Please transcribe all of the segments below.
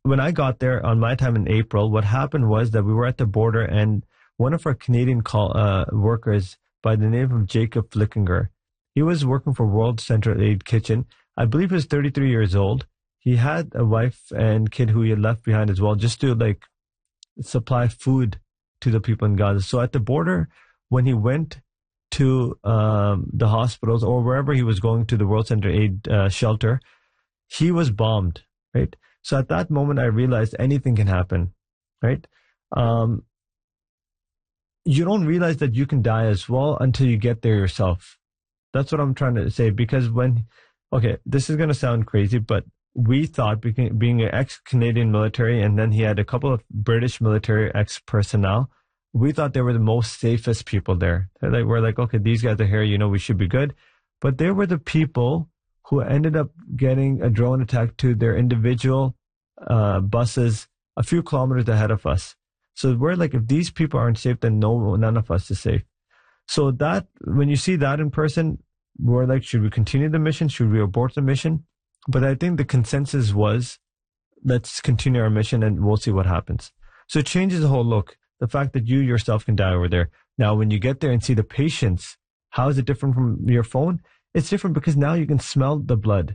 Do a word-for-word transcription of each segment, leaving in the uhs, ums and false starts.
when I got there on my time in April, what happened was that we were at the border, and one of our Canadian call, uh, workers by the name of Jacob Flickinger, he was working for World Central Aid Kitchen. I believe he was thirty-three years old. He had a wife and kid who he had left behind as well, just to like supply food to the people in Gaza. So at the border, when he went to um, the hospitals or wherever he was going to the World Center Aid uh, shelter, he was bombed, right? So at that moment, I realized anything can happen, right? Um, you don't realize that you can die as well until you get there yourself. That's what I'm trying to say, because when, okay, this is going to sound crazy, but we thought, being an ex-Canadian military, and then he had a couple of British military ex-personnel, we thought they were the most safest people there. They're like, we're like, okay, these guys are here, you know, we should be good. But they were the people who ended up getting a drone attack to their individual uh, buses a few kilometers ahead of us. So we're like, if these people aren't safe, then no, none of us is safe. So that, when you see that in person, we're like, should we continue the mission? Should we abort the mission? But I think the consensus was, let's continue our mission and we'll see what happens. So it changes the whole look. The fact that you yourself can die over there. Now, when you get there and see the patients, how is it different from your phone? It's different because now you can smell the blood.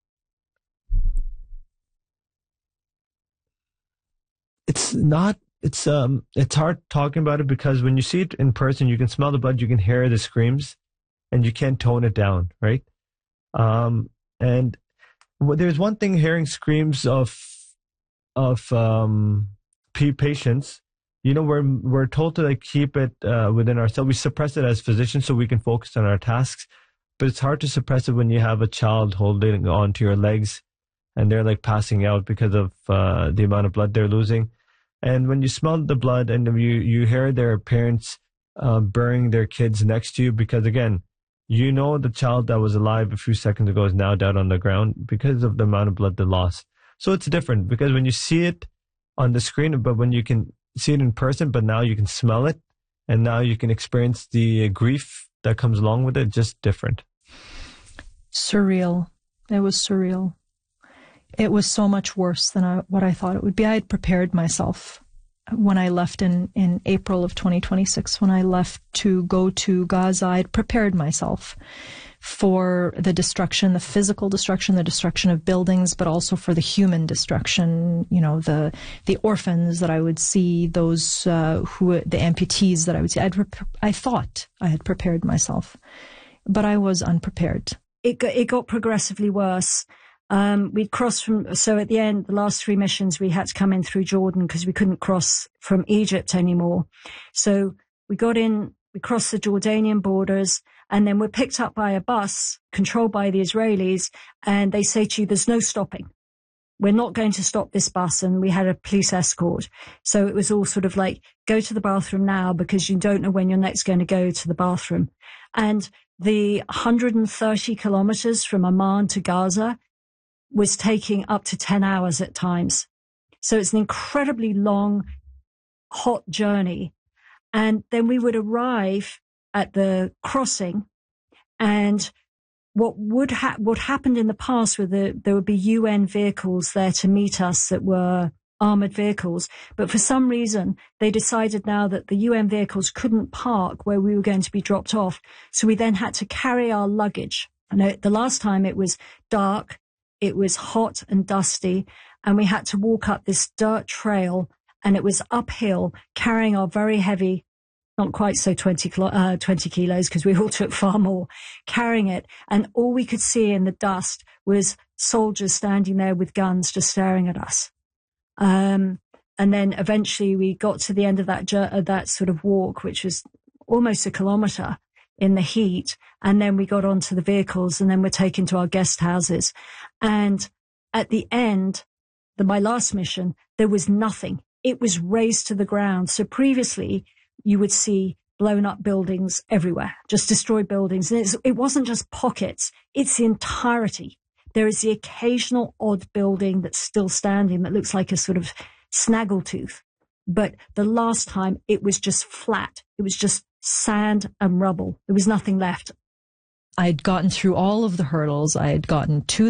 It's not, it's, um, it's hard talking about it because when you see it in person, you can smell the blood, you can hear the screams, and you can't tone it down, right? Um, and well, there's one thing hearing screams of, of, um, patients. You know, we're we're told to like keep it uh, within ourselves. We suppress it as physicians so we can focus on our tasks. But it's hard to suppress it when you have a child holding onto your legs and they're like passing out because of uh, the amount of blood they're losing. And when you smell the blood and you, you hear their parents uh, burying their kids next to you, because again, you know the child that was alive a few seconds ago is now dead on the ground because of the amount of blood they lost. So it's different because when you see it on the screen, but when you can see it in person, but now you can smell it, and now you can experience the grief that comes along with it, just different. Surreal. It was surreal. It was so much worse than I, what I thought it would be. I had prepared myself when I left in, in April of twenty twenty-six. When I left to go to Gaza, I had prepared myself for the destruction, the physical destruction, the destruction of buildings, but also for the human destruction, you know, the the orphans that I would see, those uh, who, the amputees that I would see. I'd rep- I thought I had prepared myself, but I was unprepared. It got, it got progressively worse. Um, we'd crossed from, so at the end, the last three missions, we had to come in through Jordan because we couldn't cross from Egypt anymore. So we got in, we crossed the Jordanian borders, and then we're picked up by a bus controlled by the Israelis, and they say to you, there's no stopping. We're not going to stop this bus. And we had a police escort. So it was all sort of like, go to the bathroom now because you don't know when you're next going to go to the bathroom. And the one hundred thirty kilometers from Amman to Gaza was taking up to ten hours at times. So it's an incredibly long, hot journey. And then we would arrive at the crossing, and what would ha- what happened in the past were the, there would be U N vehicles there to meet us that were armored vehicles. But for some reason, they decided now that the U N vehicles couldn't park where we were going to be dropped off. So we then had to carry our luggage. And the last time it was dark, it was hot and dusty, and we had to walk up this dirt trail, and it was uphill, carrying our very heavy, not quite so twenty, uh, twenty kilos, because we all took far more, carrying it. And all we could see in the dust was soldiers standing there with guns just staring at us. Um, and then eventually we got to the end of that, uh, that sort of walk, which was almost a kilometer in the heat. And then we got onto the vehicles, and then we're taken to our guest houses. And at the end, the, my last mission, there was nothing. It was razed to the ground. So previously you would see blown up buildings everywhere, just destroyed buildings. And it's, it wasn't just pockets. It's the entirety. There is the occasional odd building that's still standing that looks like a sort of snaggletooth. But the last time it was just flat. It was just sand and rubble. There was nothing left. I had gotten through all of the hurdles. I had gotten to